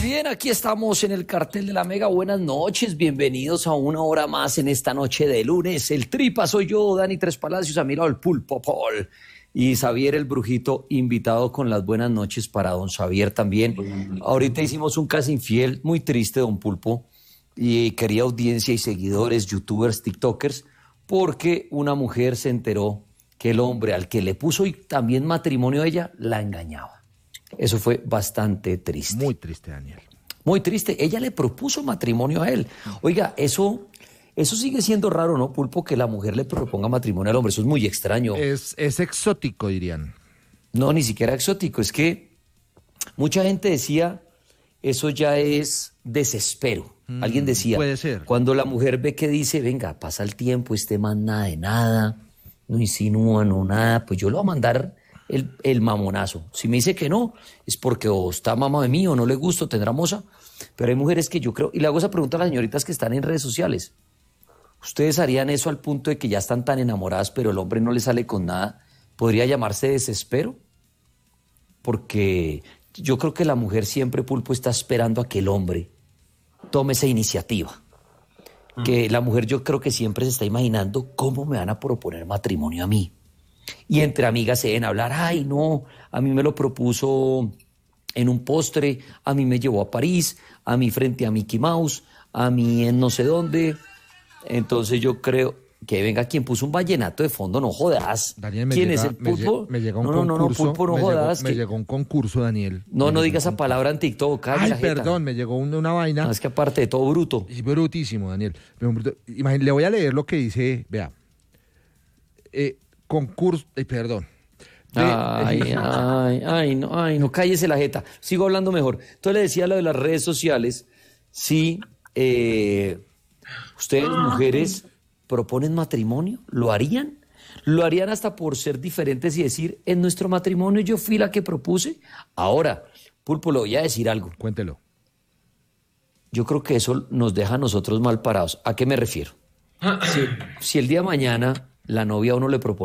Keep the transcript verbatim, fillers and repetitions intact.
bien, aquí estamos en el Cartel de la Mega. Buenas noches, bienvenidos a una hora más en esta noche de lunes. El Tripa soy yo, Dani Tres Palacios, a mi lado el Pulpo Paul y Xavier el Brujito, invitado con las buenas noches para don Xavier también. Ahorita hicimos un Casi Infiel muy triste, don Pulpo, y quería audiencia y seguidores, youtubers, tiktokers, porque una mujer se enteró que el hombre al que le puso y también matrimonio a ella, la engañaba. Eso fue bastante triste. Muy triste, Daniel. Muy triste. Ella le propuso matrimonio a él. Oiga, eso, eso sigue siendo raro, ¿no, Pulpo? Que la mujer le proponga matrimonio al hombre. Eso es muy extraño. Es, es exótico, dirían. No, ni siquiera exótico. Es que mucha gente decía, eso ya es desespero. Mm, Alguien decía, puede ser. Cuando la mujer ve que dice, venga, pasa el tiempo, este man nada de nada, no insinúa, no nada, pues yo lo voy a mandar el, el mamonazo. Si me dice que no, es porque o está mamá de mí o no le gusta, o tendrá moza. Pero hay mujeres que yo creo, y le hago esa pregunta a las señoritas que están en redes sociales. ¿Ustedes harían eso al punto de que ya están tan enamoradas, pero el hombre no le sale con nada? ¿Podría llamarse desespero? Porque yo creo que la mujer siempre, Pulpo, está esperando a que el hombre tome esa iniciativa. Mm. Que la mujer yo creo que siempre se está imaginando cómo me van a proponer matrimonio a mí. Y entre amigas se deben hablar, ay no, a mí me lo propuso en un postre, a mí me llevó a París, a mí frente a Mickey Mouse, a mí en no sé dónde. Entonces yo creo que venga quien puso un vallenato de fondo, no jodas. Daniel, me ¿Quién llega, es el Pulpo? Me, llega un no, no, no, no, concurso, Pulpo, no me jodas. Llegó, que... Me llegó un concurso, Daniel. No, me no digas esa palabra en TikTok, Ay, jeta. perdón, me llegó una, una vaina. No, es que aparte de todo bruto. Es brutísimo, Daniel. Imagínate, le voy a leer lo que dice, vea. Eh, concurso, eh, perdón. De, ay, eh, ay, ay, no, ay, no, cállese la jeta. Sigo hablando mejor. Entonces le decía lo de las redes sociales. Si eh, ustedes, mujeres, proponen matrimonio, ¿lo harían? ¿Lo harían hasta por ser diferentes y decir, en nuestro matrimonio yo fui la que propuse? Ahora, Pulpo, le voy a decir algo. Cuéntelo. Yo creo que eso nos deja a nosotros mal parados. ¿A qué me refiero? Si, si el día de mañana la novia a uno le propone